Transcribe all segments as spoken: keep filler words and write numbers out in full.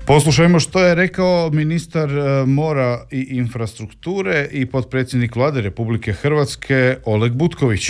Poslušajmo što je rekao ministar mora i infrastrukture i potpredsjednik Vlade Republike Hrvatske Oleg Butković.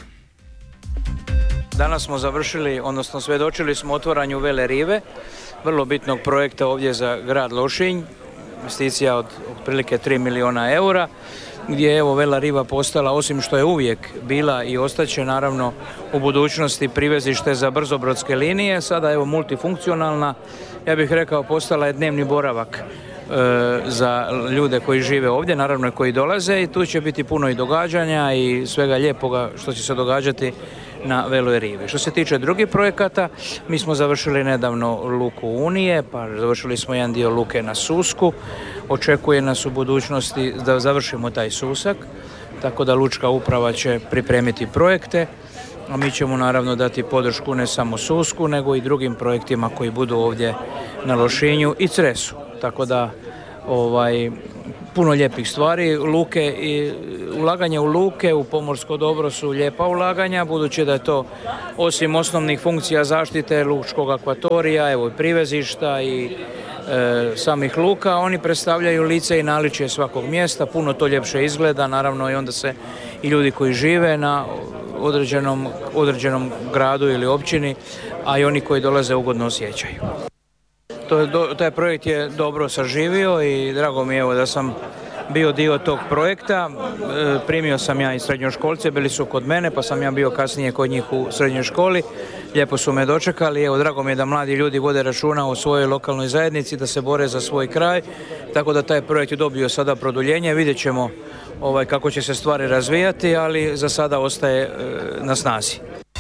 Danas smo završili, odnosno svjedočili smo otvaranju Vele rive, vrlo bitnog projekta ovdje za grad Lošinj, investicija od otprilike tri milijuna eura, gdje je evo Vela riva postala, osim što je uvijek bila i ostaće naravno u budućnosti privezište za brzobrodske linije, sada evo multifunkcionalna, ja bih rekao postala je dnevni boravak e, za ljude koji žive ovdje, naravno i koji dolaze, i tu će biti puno i događanja i svega lijepoga što će se događati na Veloj rivi. Što se tiče drugih projekata, mi smo završili nedavno luku Unije, pa završili smo jedan dio luke na Susku. Očekuje nas u budućnosti da završimo taj Susak, tako da lučka uprava će pripremiti projekte, a mi ćemo naravno dati podršku ne samo Susku, nego i drugim projektima koji budu ovdje na Lošinju i Cresu. Tako da ovaj puno lijepih stvari, luke i ulaganje u luke, u pomorsko dobro su lijepa ulaganja, budući da je to osim osnovnih funkcija zaštite lučkog akvatorija, evo i privezišta i e, samih luka, oni predstavljaju lice i naličje svakog mjesta, puno to ljepše izgleda, naravno i onda se i ljudi koji žive na određenom, određenom gradu ili općini, a i oni koji dolaze ugodno osjećaju. To je do, taj projekt je dobro saživio i drago mi je evo da sam bio dio tog projekta. E, primio sam ja i srednjoškolce, bili su kod mene, pa sam ja bio kasnije kod njih u srednjoj školi. Lijepo su me dočekali, evo drago mi je da mladi ljudi vode računa o svojoj lokalnoj zajednici, da se bore za svoj kraj, tako da taj projekt je dobio sada produljenje, vidjet ćemo ovaj, kako će se stvari razvijati, ali za sada ostaje e, na snazi.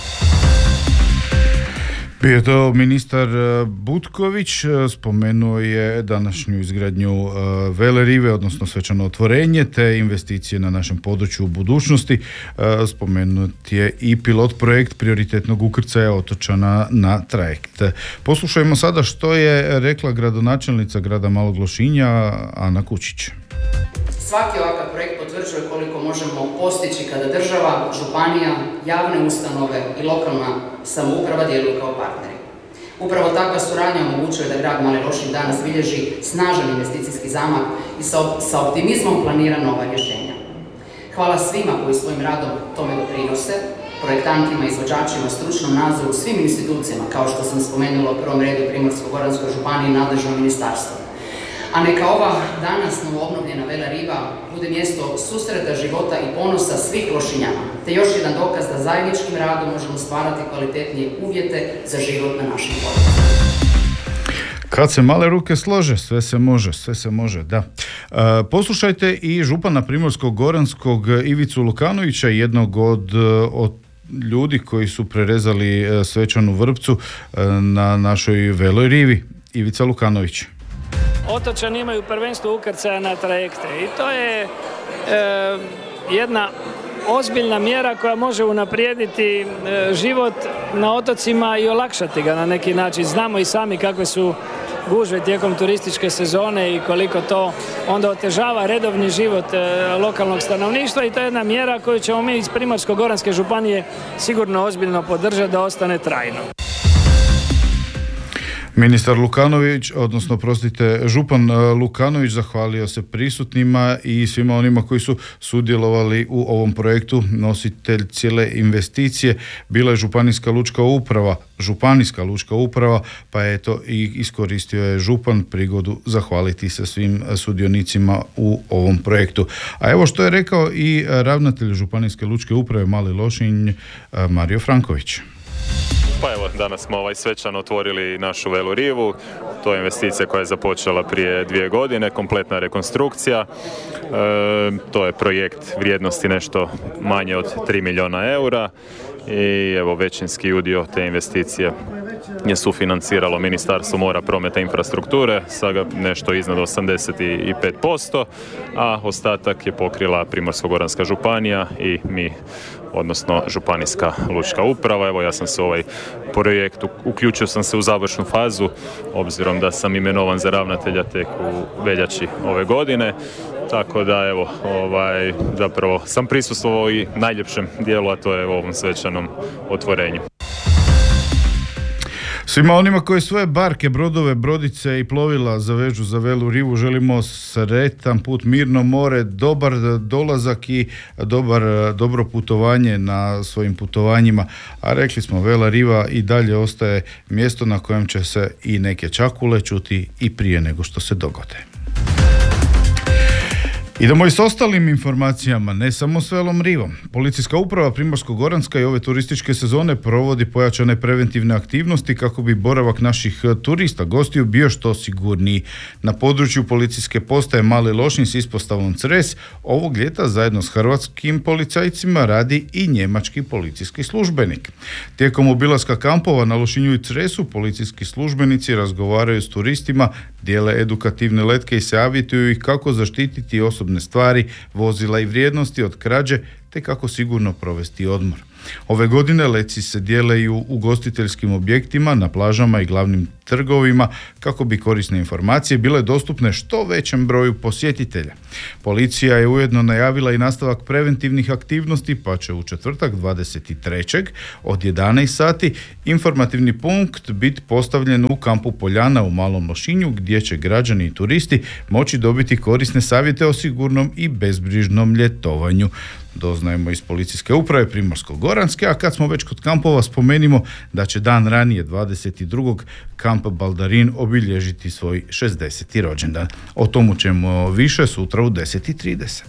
Bio je to ministar Butković, spomenuo je današnju izgradnju Vele rive, odnosno svečano otvorenje, te investicije na našem području u budućnosti. Spomenut je i pilot projekt prioritetnog ukrcaja otočana na trajekt. Poslušajmo sada što je rekla gradonačelnica grada Malog Lošinja, Ana Kučić. Svaki ovakav projekt potvrđuje koliko možemo postići kada država, županija, javne ustanove i lokalna samouprava djeluju kao partneri. Upravo takva suradnja omogućuje da grad Mali Lošinj danas bilježi snažan investicijski zamak i sa, sa optimizmom planira nova rješenja. Hvala svima koji svojim radom tome doprinose, projektantima, izvođačima, stručnom nadzoru, svim institucijama, kao što sam spomenula u prvom redu Primorsko-goranskoj županiji i nadležnom ministarstvu. A neka ova danas novoobnovljena Vela riva bude mjesto susreta, života i ponosa svih Lošinjana, te još jedan dokaz da zajedničkim radom možemo stvarati kvalitetnije uvjete za život na našem području. Kad se male ruke slože, sve se može, sve se može, da. E, poslušajte i župana Primorsko-goranskog Ivicu Lukanovića, jednog od, od ljudi koji su prerezali svečanu vrpcu na našoj Veloj rivi. Ivica Lukanović. Otočani imaju prvenstvo ukrcaja na trajekte i to je e, jedna ozbiljna mjera koja može unaprijediti e, život na otocima i olakšati ga na neki način. Znamo i sami kakve su gužve tijekom turističke sezone i koliko to onda otežava redovni život e, lokalnog stanovništva, i to je jedna mjera koju ćemo mi iz Primorsko-goranske županije sigurno ozbiljno podržati da ostane trajno. Ministar Lukanović, odnosno prostite, župan Lukanović zahvalio se prisutnima i svima onima koji su sudjelovali u ovom projektu. Nositelj cijele investicije bila je županijska lučka uprava, županijska lučka uprava, pa eto i iskoristio je župan prigodu zahvaliti se svim sudionicima u ovom projektu. A evo što je rekao i ravnatelj županijske lučke uprave Mali Lošinj, Mario Franković. Pa evo, danas smo ovaj svečano otvorili našu Velu rivu. To je investicija koja je započela prije dvije godine, kompletna rekonstrukcija. E, to je projekt vrijednosti nešto manje od tri milijuna eura i evo većinski udio te investicije je sufinanciralo Ministarstvo mora, prometa i infrastrukture, sada nešto iznad osamdeset pet posto, a ostatak je pokrila Primorsko-goranska županija i mi, odnosno županijska lučka uprava. Evo, ja sam se u ovaj projekt, uključio sam se u završnu fazu, obzirom da sam imenovan za ravnatelja tek u veljači ove godine. Tako da evo, ovaj, zapravo sam prisustvovao i najljepšem dijelu, a to je u ovom svečanom otvorenju. Svima onima koji svoje barke, brodove, brodice i plovila zavežu za Velu Rivu želimo sretan put, mirno more, dobar dolazak i dobar, dobro putovanje na svojim putovanjima. A rekli smo, Vela Riva i dalje ostaje mjesto na kojem će se i neke čakule čuti i prije nego što se dogode. Idemo i s ostalim informacijama, ne samo s Velom Rivom. Policijska uprava Primorsko-goranska i ove turističke sezone provodi pojačane preventivne aktivnosti kako bi boravak naših turista, gostiju bio što sigurniji. Na području policijske postaje Mali Lošinj s ispostavom Cres ovog ljeta zajedno s hrvatskim policajcima radi i njemački policijski službenik. Tijekom obilaska kampova na Lošinju i Cresu policijski službenici razgovaraju s turistima, dijele edukativne letke i savjetuju ih kako zaštititi osobne stvari, vozila i vrijednosti od krađe te kako sigurno provesti odmor. Ove godine letci se dijele i u ugostiteljskim objektima, na plažama i glavnim trgovima kako bi korisne informacije bile dostupne što većem broju posjetitelja. Policija je ujedno najavila i nastavak preventivnih aktivnosti, pa će u četvrtak dvadeset trećeg od jedanaest sati informativni punkt biti postavljen u kampu Poljana u Malom Lošinju, gdje će građani i turisti moći dobiti korisne savjete o sigurnom i bezbrižnom ljetovanju. Doznajemo iz policijske uprave Primorsko-goranske, a kad smo već kod kampova spomenimo da će dan ranije dvadeset drugog kamp Baldarin obilježiti svoj šezdeseti rođendan. O tomu ćemo više sutra u deset i trideset.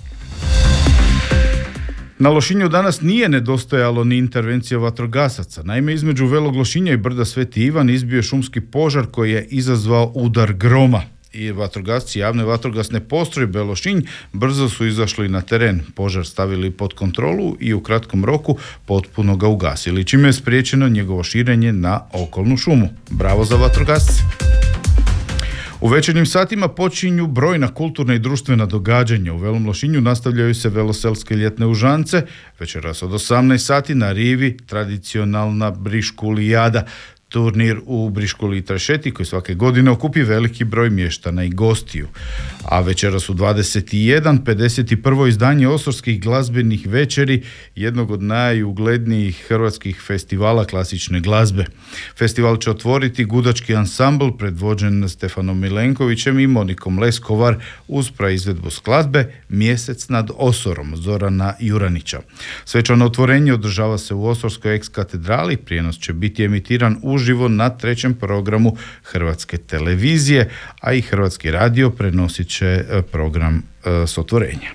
Na Lošinju danas nije nedostajalo ni intervencija vatrogasaca. Naime, između Velog Lošinja i brda Sveti Ivan izbio je šumski požar koji je izazvao udar groma. I vatrogasci javne vatrogasne postrojbe Lošinj brzo su izašli na teren, požar stavili pod kontrolu i u kratkom roku potpuno ga ugasili, čime je spriječeno njegovo širenje na okolnu šumu. Bravo za vatrogasce! U večernjim satima počinju brojna kulturna i društvena događanja. U Velom Lošinju nastavljaju se veloselske ljetne užance, večeras od osamnaest sati na rivi tradicionalna briškulijada. Turnir u Briškuli i Trašeti koji svake godine okupi veliki broj mještana i gostiju. A večeras u dvadeset jedan pedeset prvo izdanje Osorskih glazbenih večeri, jednog od najuglednijih hrvatskih festivala klasične glazbe. Festival će otvoriti gudački ansambl predvođen Stefanom Milenkovićem i Monikom Leskovar uz praizvedbu skladbe Mjesec nad Osorom Zorana Juranića. Svečano otvorenje održava se u Osorskoj eks-katedrali, prijenos će biti emitiran u uživo na trećem programu Hrvatske televizije, a i Hrvatski radio prenosit će program s otvorenja.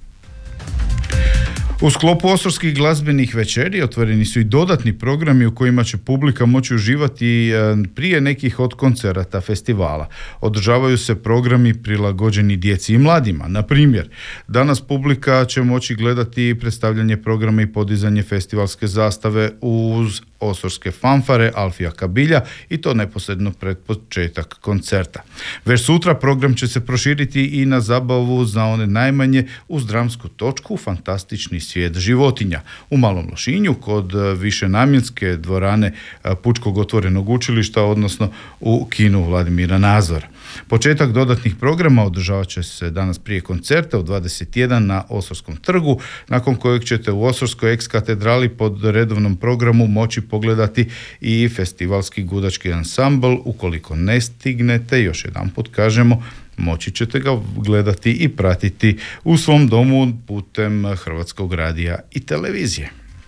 U sklopu Osorskih glazbenih večeri otvoreni su i dodatni programi u kojima će publika moći uživati prije nekih od koncerata festivala. Održavaju se programi prilagođeni djeci i mladima. Na primjer, danas publika će moći gledati predstavljanje programa i podizanje festivalske zastave uz osorske fanfare Alfija Kabilja i to neposredno pred početak koncerta. Već sutra program će se proširiti i na zabavu za one najmanje uz dramsku točku Fantastični svijet životinja u Malom Lošinju kod višenamjenske dvorane Pučkog otvorenog učilišta, odnosno u kinu Vladimira Nazora. Početak dodatnih programa održavat će se danas prije koncerta u dvadeset jedan na Osorskom trgu, nakon kojeg ćete u Osorskoj eks-katedrali pod redovnom programu moći pogledati i festivalski gudački ansambl. Ukoliko ne stignete, još jedanput kažemo, moći ćete ga gledati i pratiti u svom domu putem Hrvatskog radija i televizije.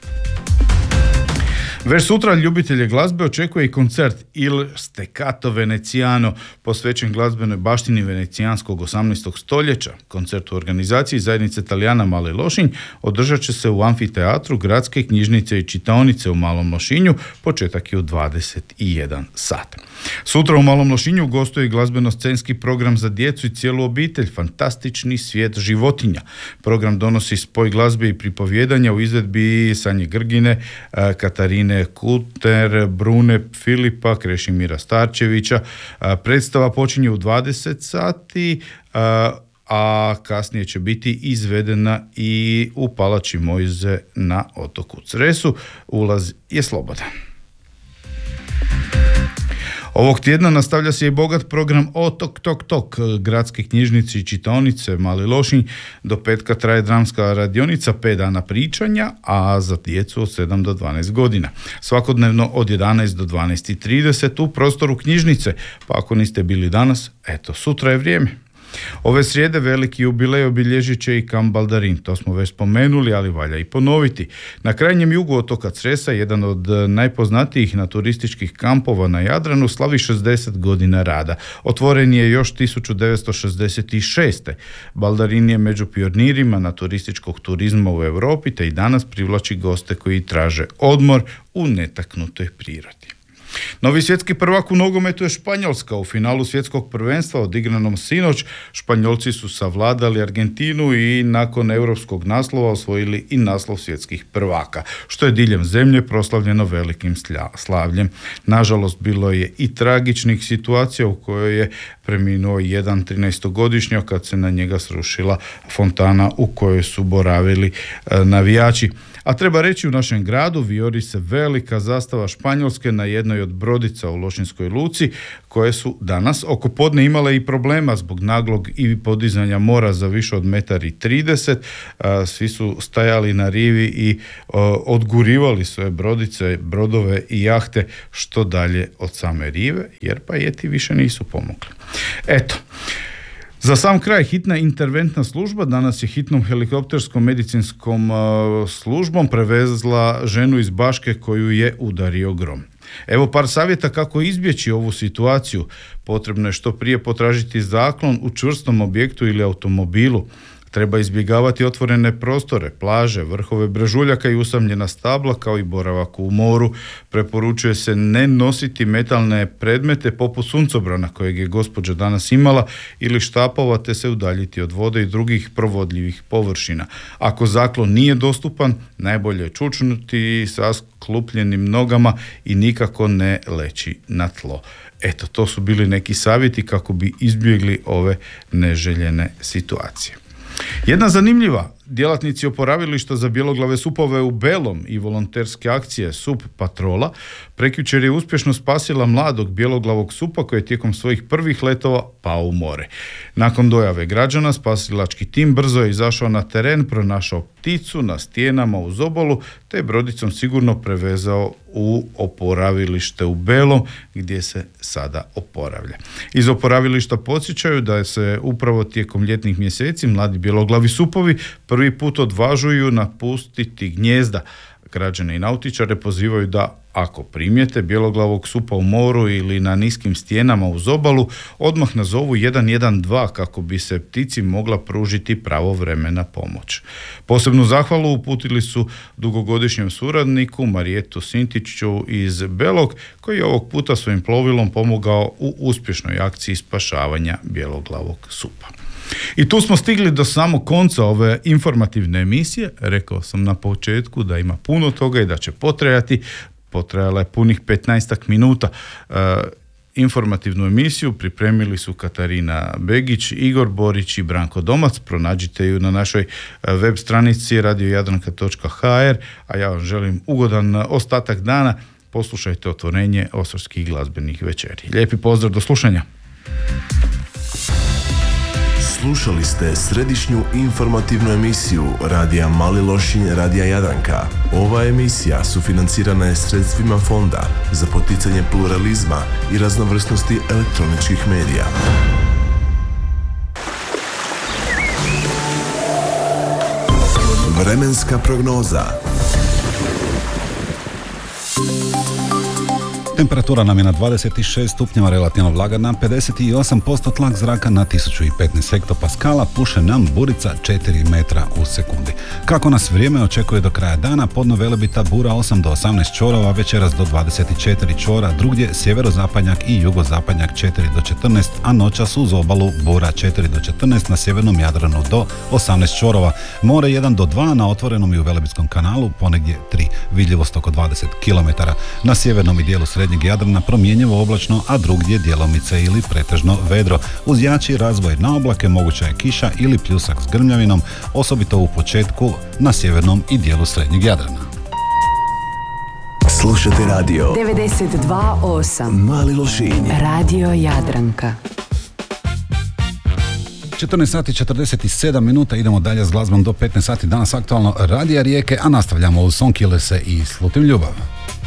Već sutra ljubitelje glazbe očekuje i koncert Il Steccato Veneziano, posvećen glazbenoj baštini venecijanskog osamnaestog stoljeća. Koncert u organizaciji Zajednice Talijana Mali Lošinj održat će se u amfiteatru Gradske knjižnice i čitaonice u Malom Lošinju, početak je u dvadeset jedan sat. Sutra u Malom Lošinju gostuje glazbeno-scenski program za djecu i cijelu obitelj Fantastični svijet životinja. Program donosi spoj glazbe i pripovjedanja u izvedbi Sanje Grgine, Katarine Kuter, Brune Filipa, Krešimira Starčevića. Predstava počinje u dvadeset sati, a kasnije će biti izvedena i u Palači Mojze na otoku Cresu. Ulaz je slobodan. Ovog tjedna nastavlja se i bogat program Otok Tok Tok, gradske knjižnice i čitaonice Mali Lošinj. Do petka traje dramska radionica, pet dana pričanja, a za djecu od sedam do dvanaest godina. Svakodnevno od jedanaest do dvanaest i trideset u prostoru knjižnice, pa ako niste bili danas, eto, sutra je vrijeme. Ove srijede veliki jubilej obilježit će i kamp Baldarin, to smo već spomenuli, ali valja i ponoviti. Na krajnjem jugu otoka Cresa, jedan od najpoznatijih naturističkih kampova na Jadranu, slavi šezdeset godina rada. Otvoren je još tisuću devetsto šezdeset šeste. Baldarin je među pionirima naturističkog turizma u Europi, te i danas privlači goste koji traže odmor u netaknutoj prirodi. Novi svjetski prvak u nogometu je Španjolska. U finalu svjetskog prvenstva odigranom sinoć Španjolci su savladali Argentinu i nakon europskog naslova osvojili i naslov svjetskih prvaka, što je diljem zemlje proslavljeno velikim slavljem. Nažalost, bilo je i tragičnih situacija u kojoj je preminuo jedan trinaestogodišnjak kad se na njega srušila fontana u kojoj su boravili e, navijači. A treba reći, u našem gradu vijori se velika zastava Španjolske na jednoj od brodica u Lošinjskoj luci, koje su danas oko podne imale i problema zbog naglog i podizanja mora za više od metar i trideset. Svi su stajali na rivi i odgurivali svoje brodice, brodove i jahte što dalje od same rive, jer pa jeti više nisu pomogli. Eto, za sam kraj, hitna interventna služba danas je hitnom helikopterskom medicinskom uh, službom prevezla ženu iz Baške koju je udario grom. Evo par savjeta kako izbjeći ovu situaciju. Potrebno je što prije potražiti zaklon u čvrstom objektu ili automobilu. Treba izbjegavati otvorene prostore, plaže, vrhove brežuljaka i usamljena stabla, kao i boravak u moru. Preporučuje se ne nositi metalne predmete poput suncobrana kojeg je gospođa danas imala ili štapova, te se udaljiti od vode i drugih provodljivih površina. Ako zaklon nije dostupan, najbolje je čučnuti sa sklupljenim nogama i nikako ne leći na tlo. Eto, to su bili neki savjeti kako bi izbjegli ove neželjene situacije. Jedna zanimljiva, djelatnici oporavilišta za bjeloglave supove u Belom i volonterske akcije Sup Patrola prekjučer je uspješno spasila mladog bjeloglavog supa koji je tijekom svojih prvih letova pao u more. Nakon dojave građana, spasilački tim brzo je izašao na teren, pronašao pticu na stijenama uz obalu, te je brodicom sigurno prevezao u oporavilište u Belom, gdje se sada oporavlja. Iz oporavilišta podsjećaju da se upravo tijekom ljetnih mjeseci mladi bjeloglavi supovi prvi put odvažuju napustiti gnijezda. Građane i nautičare pozivaju da, ako primijete bjeloglavog supa u moru ili na niskim stijenama uz obalu, odmah nazovu jedan jedan dva kako bi se ptici mogla pružiti pravovremena pomoć. Posebnu zahvalu uputili su dugogodišnjem suradniku Marijetu Sintiću iz Belog, koji je ovog puta svojim plovilom pomogao u uspješnoj akciji spašavanja bjeloglavog supa. I tu smo stigli do samog konca ove informativne emisije. Rekao sam na početku da ima puno toga i da će potrajati. Potrajala je punih petnaestak minuta. E, informativnu emisiju pripremili su Katarina Begić, Igor Borić i Branko Domac. Pronađite ju na našoj web stranici radio jadranka točka ha er, a ja vam želim ugodan ostatak dana. Poslušajte otvorenje Osorskih glazbenih večeri. Lijepi pozdrav, do slušanja. Slušali ste središnju informativnu emisiju Radija Mali Lošinj, Radija Jadranka. Ova emisija sufinancirana je sredstvima Fonda za poticanje pluralizma i raznovrsnosti elektroničkih medija. Vremenska prognoza. Temperatura nam je na dvadeset šest stupnjeva, relativno vlaga na pedeset osam posto, tlak zraka na tisuću petnaest hektopaskala, puše nam burica četiri metra u sekundi. Kako nas vrijeme očekuje do kraja dana, podno Velebita bura osam do osamnaest čorova, večeras do dvadeset četiri čora, drugdje sjeverozapadnjak i jugozapadnjak četiri do četrnaest, a noćas uz obalu bura četiri do četrnaest, na sjevernom Jadranu do osamnaest čorova, more jedan do dva, na otvorenom i u Velebitskom kanalu ponegdje tri, vidljivost oko dvadeset kilometara, na sjevernom i dijelu srednjeg Jadrana promjenjivo oblačno, a drugdje djelomice ili pretežno vedro. Uz jači razvoj na oblake moguća je kiša ili pljusak s grmljavinom, osobito u početku na sjevernom i dijelu srednjeg Jadrana. Slušate radio devedeset dva osam Mali Lošinj. Radio Jadranka. četrnaest sati četrdeset sedam minuta, idemo dalje s glazbom do petnaest sati. Danas aktualno Radija Rijeke, a nastavljamo u Song Killers i Slutim ljubav.